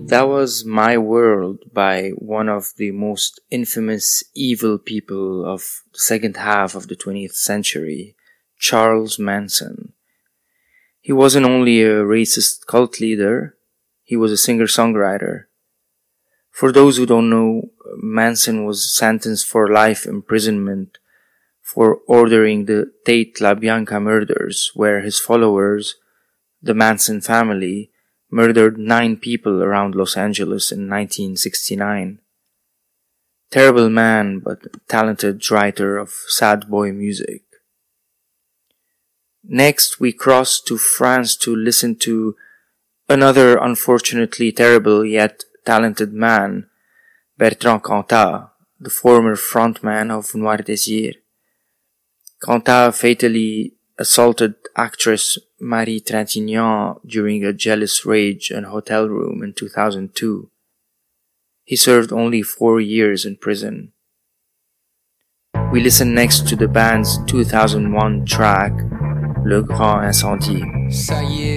That was My World by one of the most infamous evil people of the second half of the 20th century, Charles Manson. He wasn't only a racist cult leader, he was a singer-songwriter. For those who don't know, Manson was sentenced for life imprisonment for ordering the Tate LaBianca murders, where his followers, the Manson family, murdered 9 people around Los Angeles in 1969. Terrible man, but talented writer of sad boy music. Next, we cross to France to listen to another unfortunately terrible yet talented man, Bertrand Cantat, the former frontman of Noir Désir. Cantat fatally assaulted actress Marie Trintignant during a jealous rage in a hotel room in 2002. He served only 4 years in prison. We listen next to the band's 2001 track, Le Grand Incendie. Ça y est,